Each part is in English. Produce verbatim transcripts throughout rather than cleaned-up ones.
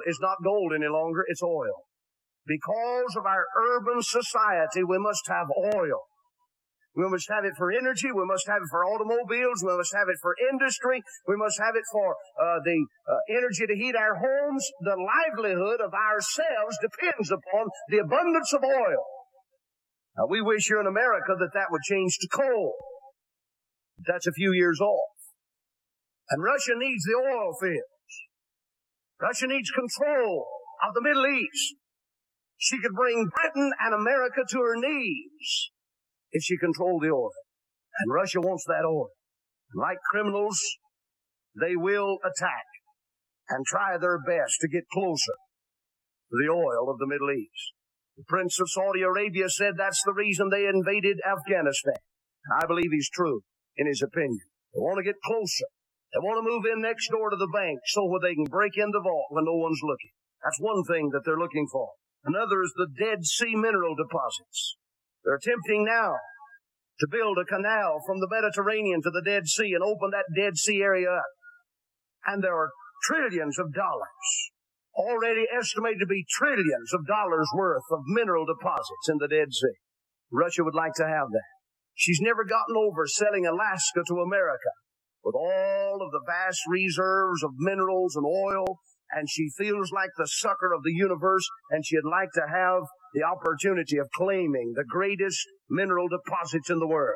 is not gold any longer, it's oil. Because of our urban society, we must have oil. We must have it for energy. We must have it for automobiles. We must have it for industry. We must have it for uh, the uh, energy to heat our homes. The livelihood of ourselves depends upon the abundance of oil. Now, we wish here in America that that would change to coal. That's a few years off. And Russia needs the oil fields. Russia needs control of the Middle East. She could bring Britain and America to her knees if she controlled the oil. And Russia wants that oil. And like criminals, they will attack and try their best to get closer to the oil of the Middle East. The Prince of Saudi Arabia said that's the reason they invaded Afghanistan. And I believe he's true in his opinion. They want to get closer. They want to move in next door to the bank so where they can break in the vault when no one's looking. That's one thing that they're looking for. Another is the Dead Sea mineral deposits. They're attempting now to build a canal from the Mediterranean to the Dead Sea and open that Dead Sea area up. And there are trillions of dollars, already estimated to be trillions of dollars worth of mineral deposits in the Dead Sea. Russia would like to have that. She's never gotten over selling Alaska to America with all of the vast reserves of minerals and oil, and she feels like the sucker of the universe, and she'd like to have the opportunity of claiming the greatest mineral deposits in the world.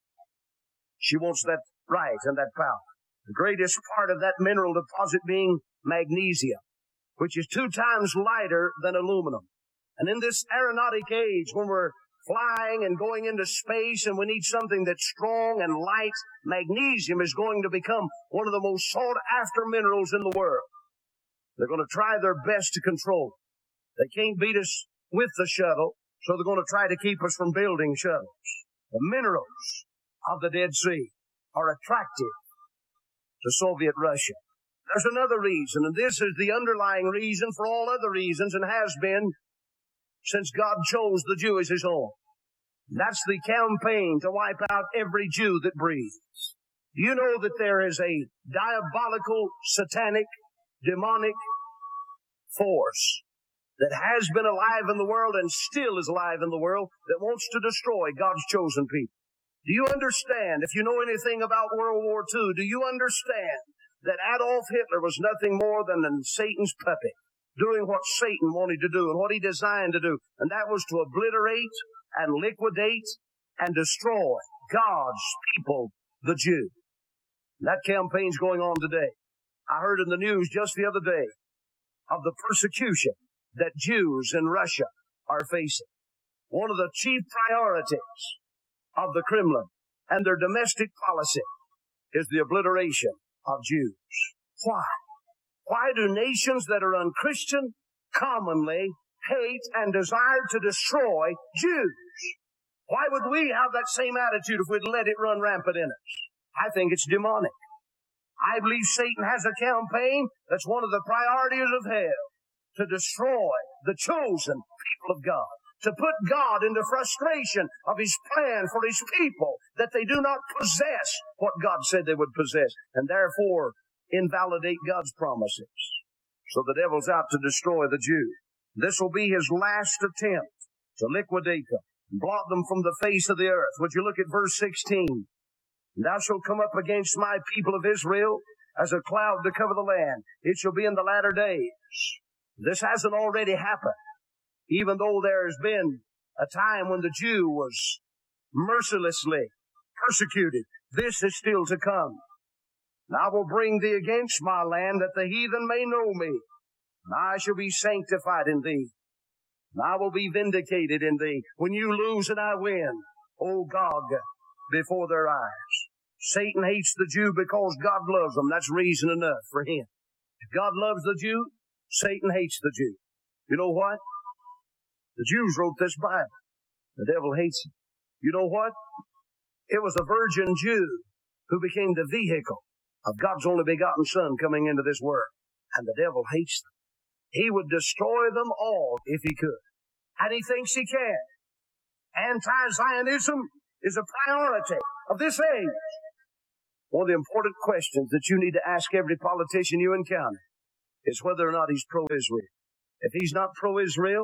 She wants that right and that power. The greatest part of that mineral deposit being magnesium, which is two times lighter than aluminum. And in this aeronautic age, when we're flying and going into space and we need something that's strong and light, magnesium is going to become one of the most sought-after minerals in the world. They're going to try their best to control it. They can't beat us with the shuttle, so they're going to try to keep us from building shuttles. The minerals of the Dead Sea are attractive to Soviet Russia. There's another reason, and this is the underlying reason for all other reasons and has been since God chose the Jew as his own. That's the campaign to wipe out every Jew that breathes. Do you know that there is a diabolical, satanic, demonic force that has been alive in the world and still is alive in the world that wants to destroy God's chosen people? Do you understand, if you know anything about World War Two, do you understand that Adolf Hitler was nothing more than Satan's puppet, doing what Satan wanted to do and what he designed to do, and that was to obliterate and liquidate and destroy God's people, the Jew. That campaign's going on today. I heard in the news just the other day of the persecution that Jews in Russia are facing. One of the chief priorities of the Kremlin and their domestic policy is the obliteration of Jews. Why? Why do nations that are unchristian commonly hate and desire to destroy Jews? Why would we have that same attitude if we'd let it run rampant in us? I think it's demonic. I believe Satan has a campaign that's one of the priorities of hell, to destroy the chosen people of God, to put God into frustration of his plan for his people, that they do not possess what God said they would possess, and therefore invalidate God's promises. So the devil's out to destroy the Jews. This will be his last attempt to liquidate them, blot them from the face of the earth. Would you look at verse sixteen? Thou shalt come up against my people of Israel as a cloud to cover the land. It shall be in the latter days. This hasn't already happened, even though there has been a time when the Jew was mercilessly persecuted. This is still to come. And I will bring thee against my land, that the heathen may know me. And I shall be sanctified in thee. And I will be vindicated in thee. When you lose and I win, O Gog, before their eyes. Satan hates the Jew because God loves them. That's reason enough for him. If God loves the Jew, Satan hates the Jew. You know what? The Jews wrote this Bible. The devil hates it. You know what? It was a virgin Jew who became the vehicle of God's only begotten Son coming into this world. And the devil hates them. He would destroy them all if he could. And he thinks he can. Anti-Zionism is a priority of this age. One of the important questions that you need to ask every politician you encounter: is whether or not he's pro-Israel. If he's not pro-Israel,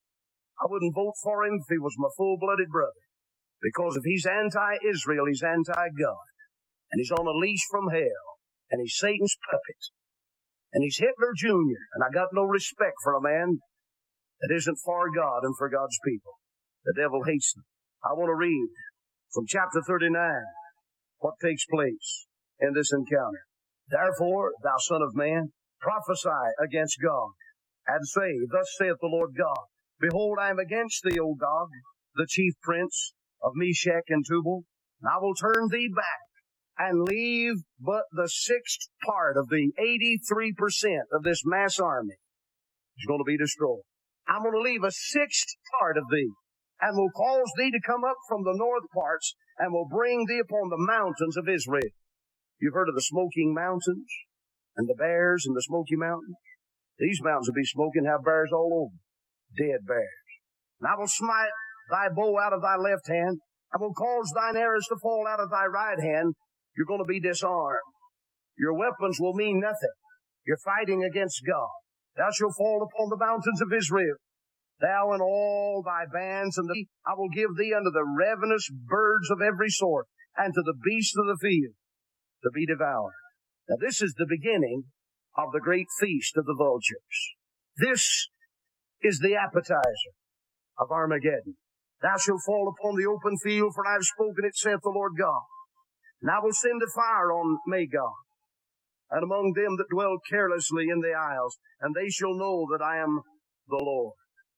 I wouldn't vote for him if he was my full-blooded brother. Because if he's anti-Israel, he's anti-God. And he's on a leash from hell. And he's Satan's puppet. And he's Hitler Junior And I got no respect for a man that isn't for God and for God's people. The devil hates them. I want to read from chapter thirty-nine what takes place in this encounter. Therefore, thou son of man, prophesy against Gog, and say, Thus saith the Lord God, Behold, I am against thee, O Gog, the chief prince of Meshech and Tubal, and I will turn thee back, and leave but the sixth part of the eighty-three percent of this mass army is going to be destroyed. I'm going to leave a sixth part of thee, and will cause thee to come up from the north parts, and will bring thee upon the mountains of Israel. You've heard of the smoking mountains, and the bears in the Smoky Mountains? These mountains will be smoking, have bears all over, dead bears. And I will smite thy bow out of thy left hand, I will cause thine arrows to fall out of thy right hand. You're going to be disarmed. Your weapons will mean nothing. You're fighting against God. Thou shalt fall upon the mountains of Israel, thou and all thy bands, and the, I will give thee unto the ravenous birds of every sort, and to the beasts of the field, to be devoured. Now this is the beginning of the great feast of the vultures. This is the appetizer of Armageddon. Thou shalt fall upon the open field, for I have spoken it, saith the Lord God. And I will send a fire on Magog, and among them that dwell carelessly in the isles, and they shall know that I am the Lord.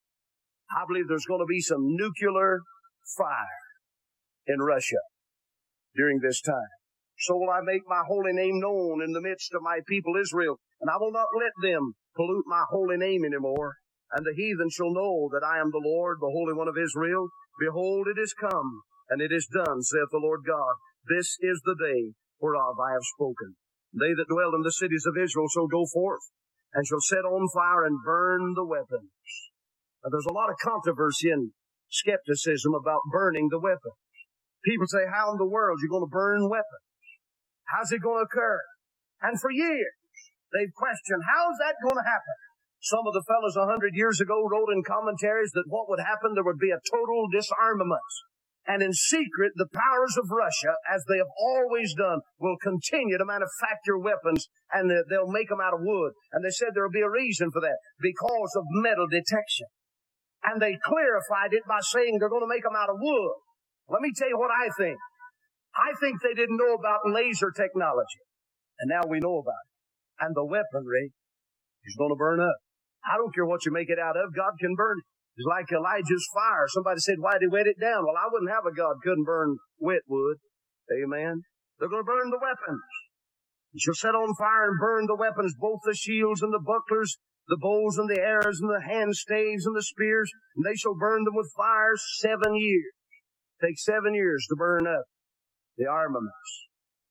I believe there's going to be some nuclear fire in Russia during this time. So will I make my holy name known in the midst of my people Israel, and I will not let them pollute my holy name anymore. And the heathen shall know that I am the Lord, the Holy One of Israel. Behold, it is come, and it is done, saith the Lord God. This is the day whereof I have spoken. They that dwell in the cities of Israel shall go forth, and shall set on fire and burn the weapons. Now, there's a lot of controversy and skepticism about burning the weapons. People say, how in the world are you going to burn weapons? How's it going to occur? And for years, they've questioned, how's that going to happen? Some of the fellows a hundred years ago wrote in commentaries that what would happen, there would be a total disarmament. And in secret, the powers of Russia, as they have always done, will continue to manufacture weapons, and they'll make them out of wood. And they said there will be a reason for that, because of metal detection. And they clarified it by saying they're going to make them out of wood. Let me tell you what I think. I think they didn't know about laser technology. And now we know about it. And the weaponry is going to burn up. I don't care what you make it out of. God can burn it. It's like Elijah's fire. Somebody said, why did he wet it down? Well, I wouldn't have a God couldn't burn wet wood. Amen. They're going to burn the weapons. You shall set on fire and burn the weapons, both the shields and the bucklers, the bows and the arrows and the hand staves and the spears, and they shall burn them with fire seven years. Take seven years to burn up the armaments,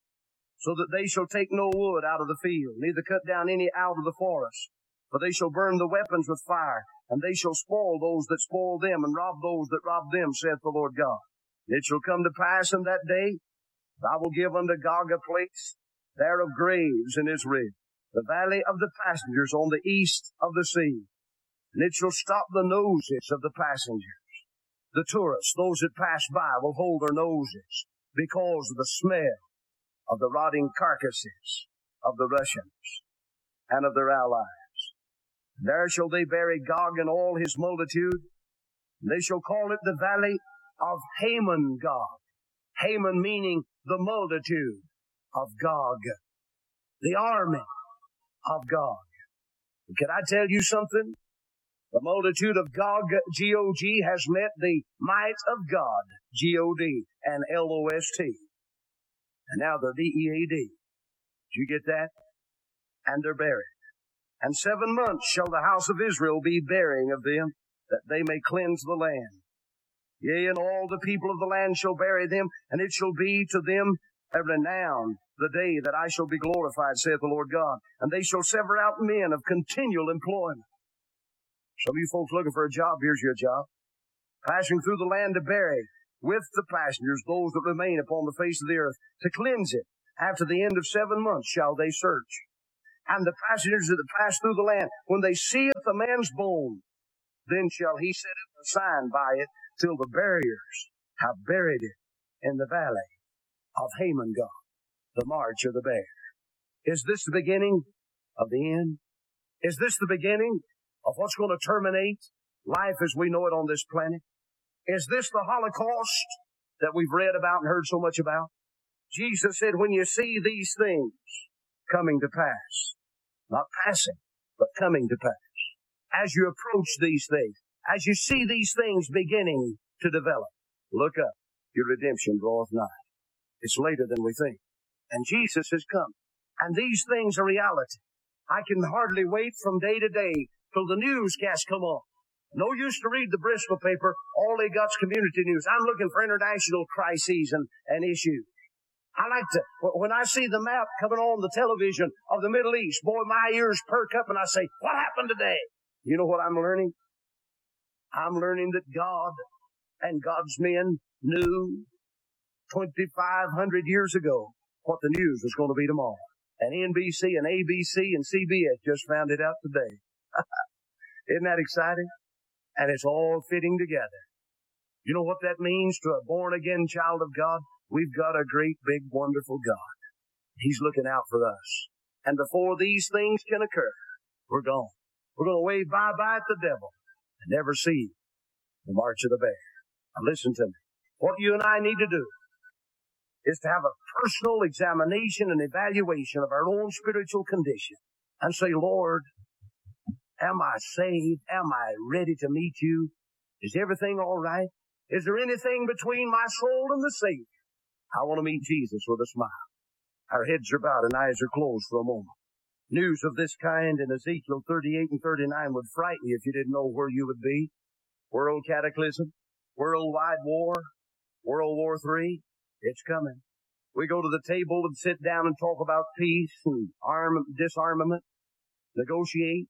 so that they shall take no wood out of the field, neither cut down any out of the forest. For they shall burn the weapons with fire, and they shall spoil those that spoil them, and rob those that rob them, saith the Lord God. And it shall come to pass in that day, that I will give unto Gog a place there of graves in Israel, the valley of the passengers on the east of the sea. And it shall stop the noses of the passengers. The tourists, those that pass by, will hold their noses because of the smell of the rotting carcasses of the Russians and of their allies. There shall they bury Gog and all his multitude. And they shall call it the valley of Haman Gog. Haman meaning the multitude of Gog. The army of Gog. Can I tell you something? The multitude of Gog, G O G, has met the might of God, G O D, and L O S T. And now they're D E A D. Did you get that? And they're buried. And seven months shall the house of Israel be burying of them, that they may cleanse the land. Yea, and all the people of the land shall bury them, and it shall be to them a renown the day that I shall be glorified, saith the Lord God. And they shall sever out men of continual employment. Some of you folks looking for a job, here's your job. Passing through the land to bury with the passengers those that remain upon the face of the earth, to cleanse it. After the end of seven months shall they search. and the passengers that pass through the land, when they seeth the man's bone, then shall he set a sign by it till the barriers have buried it in the valley of Hamon-Gog, the march of the bear. Is this the beginning of the end? Is this the beginning of what's going to terminate life as we know it on this planet? Is this the Holocaust that we've read about and heard so much about? Jesus said, when you see these things coming to pass, not passing, but coming to pass, as you approach these things, as you see these things beginning to develop, look up, your redemption draweth nigh. It's later than we think. And Jesus has come. And these things are reality. I can hardly wait from day to day till the newscasts come on. No use to read the Bristol paper. All they got's community news. I'm looking for international crises and, and issues. I like to, when I see the map coming on the television of the Middle East, boy, my ears perk up and I say, what happened today? You know what I'm learning? I'm learning that God and God's men knew twenty-five hundred years ago what the news was going to be tomorrow. And N B C and A B C and C B S just found it out today. Isn't that exciting? And it's all fitting together. You know what that means to a born-again child of God? We've got a great, big, wonderful God. He's looking out for us. And before these things can occur, we're gone. We're going to wave bye-bye at the devil and never see the march of the bear. Now listen to me. What you and I need to do is to have a personal examination and evaluation of our own spiritual condition and say, Lord, am I saved? Am I ready to meet you? Is everything all right? Is there anything between my soul and the Savior? I want to meet Jesus with a smile. Our heads are bowed and eyes are closed for a moment. News of this kind in Ezekiel thirty-eight and thirty-nine would frighten you if you didn't know where you would be. World cataclysm, worldwide war, World War Three, it's coming. We go to the table and sit down and talk about peace and arm, disarmament, negotiate.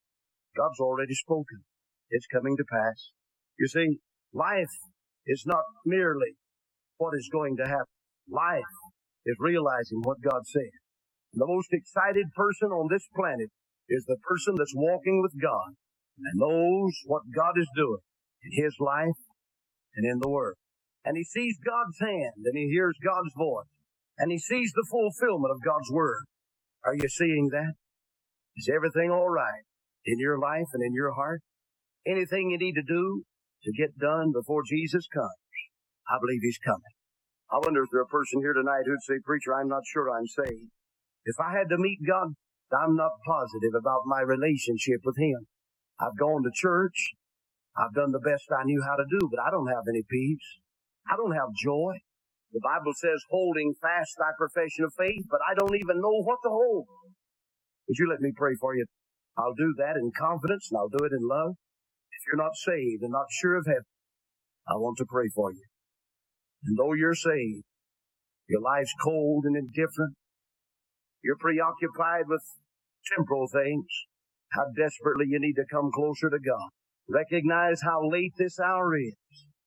God's already spoken. It's coming to pass. You see, life is not merely what is going to happen. Life is realizing what God said. And the most excited person on this planet is the person that's walking with God and knows what God is doing in his life and in the world. And he sees God's hand and he hears God's voice and he sees the fulfillment of God's word. Are you seeing that? Is everything all right in your life and in your heart? Anything you need to do to get done before Jesus comes? I believe he's coming. I wonder if there's a person here tonight who'd say, Preacher, I'm not sure I'm saved. If I had to meet God, I'm not positive about my relationship with him. I've gone to church. I've done the best I knew how to do, but I don't have any peace. I don't have joy. The Bible says, holding fast thy profession of faith, but I don't even know what to hold. Would you let me pray for you? I'll do that in confidence, and I'll do it in love. If you're not saved and not sure of heaven, I want to pray for you. And though you're saved, your life's cold and indifferent, you're preoccupied with temporal things, how desperately you need to come closer to God. Recognize how late this hour is,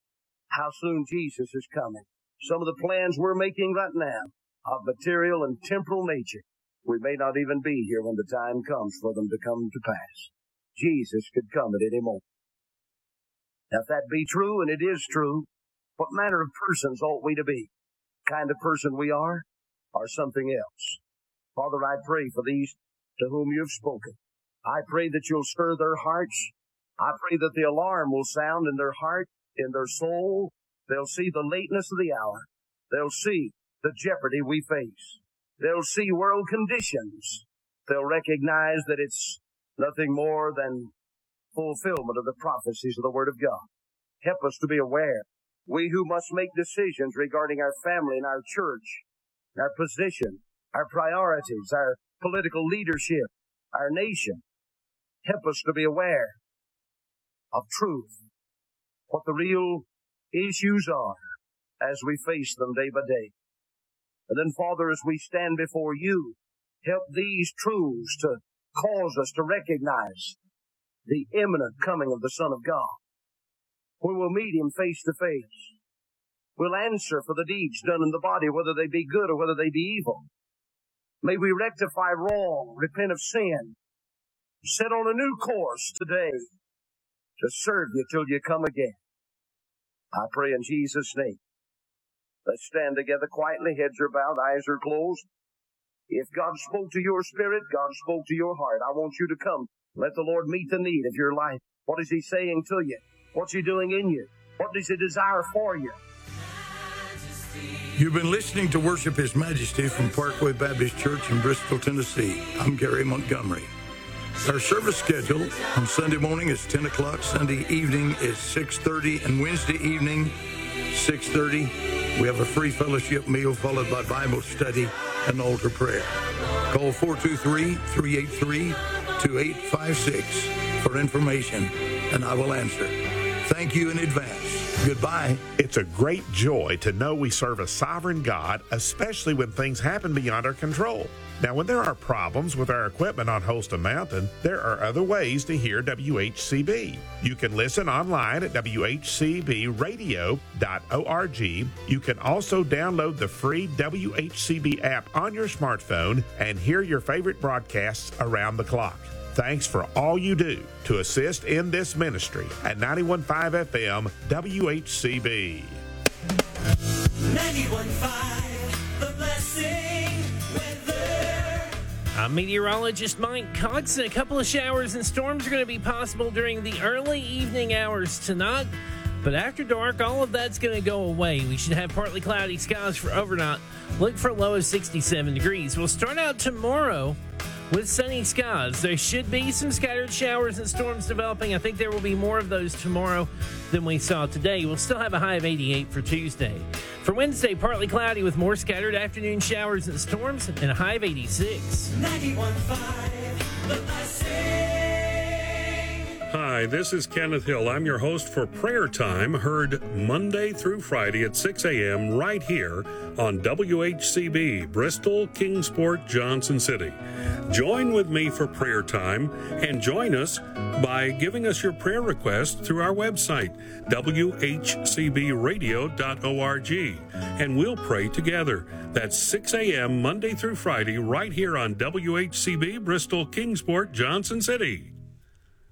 how soon Jesus is coming. Some of the plans we're making right now of material and temporal nature, we may not even be here when the time comes for them to come to pass. Jesus could come at any moment. Now, if that be true, and it is true, what manner of persons ought we to be? The kind of person we are, or something else? Father, I pray for these to whom you've spoken. I pray that you'll stir their hearts. I pray that the alarm will sound in their heart, in their soul. They'll see the lateness of the hour. They'll see the jeopardy we face. They'll see world conditions. They'll recognize that it's nothing more than fulfillment of the prophecies of the Word of God. Help us to be aware. We who must make decisions regarding our family and our church, our position, our priorities, our political leadership, our nation. Help us to be aware of truth, what the real issues are as we face them day by day. And then, Father, as we stand before you, help these truths to cause us to recognize the imminent coming of the Son of God. When we'll meet him face to face, we'll answer for the deeds done in the body, whether they be good or whether they be evil. May we rectify wrong, repent of sin, set on a new course today to serve you till you come again. I pray in Jesus' name. Let's stand together quietly, heads are bowed, eyes are closed. If God spoke to your spirit, God spoke to your heart. I want you to come. Let the Lord meet the need of your life. What is He saying to you? What's He doing in you? What does He desire for you? You've been listening to Worship His Majesty from Parkway Baptist Church in Bristol, Tennessee. I'm Gary Montgomery. Our service schedule on Sunday morning is ten o'clock, Sunday evening is six thirty, and Wednesday evening, six thirty. We have a free fellowship meal followed by Bible study and altar prayer. Call four two three, three eight three, two eight five six for information, and I will answer. Thank you in advance. Goodbye. It's a great joy to know we serve a sovereign God, especially when things happen beyond our control. Now, when there are problems with our equipment on Holston Mountain, there are other ways to hear W H C B. You can listen online at w h c b radio dot org. You can also download the free W H C B app on your smartphone and hear your favorite broadcasts around the clock. Thanks for all you do to assist in this ministry at ninety-one point five F M W H C B. ninety-one point five, The Blessing weather. I'm meteorologist Mike Cox, and a couple of showers and storms are going to be possible during the early evening hours tonight. But after dark, all of that's going to go away. We should have partly cloudy skies for overnight. Look for a low of sixty-seven degrees. We'll start out tomorrow with sunny skies. There should be some scattered showers and storms developing. I think there will be more of those tomorrow than we saw today. We'll still have a high of eighty-eight for Tuesday. For Wednesday, partly cloudy with more scattered afternoon showers and storms and a high of eighty-six. ninety-one point five, The Blessing. Hi, this is Kenneth Hill. I'm your host for Prayer Time, heard Monday through Friday at six a.m. right here on W H C B, Bristol, Kingsport, Johnson City. Join with me for Prayer Time and join us by giving us your prayer request through our website, w h c b radio dot org, and we'll pray together. That's six a.m. Monday through Friday right here on W H C B, Bristol, Kingsport, Johnson City.